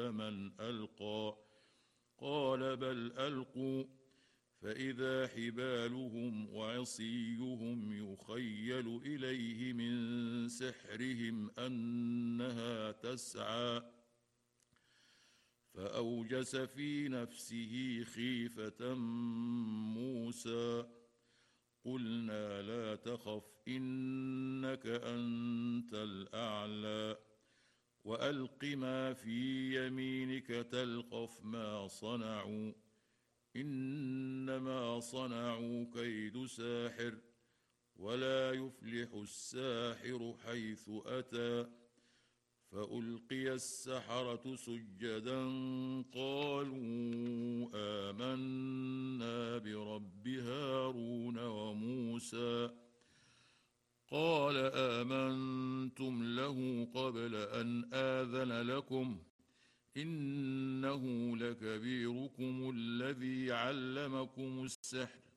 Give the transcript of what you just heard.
يا من ألقى؟ قال بل ألقوا، فإذا حبالهم وعصيهم يخيل إليه من سحرهم أنها تسعى، فأوجس في نفسه خيفة موسى. قلنا لا تخف إنك أنت الأعلى، وألق ما في يمينك تلقف ما صنعوا، إنما صنعوا كيد ساحر، ولا يفلح الساحر حيث أتى. فألقي السحرة سجدا قالوا آمنا برب هارون وموسى. قال آمنتم له قبل أن آذن لكم، إنه لكبيركم الذي علمكم السحر،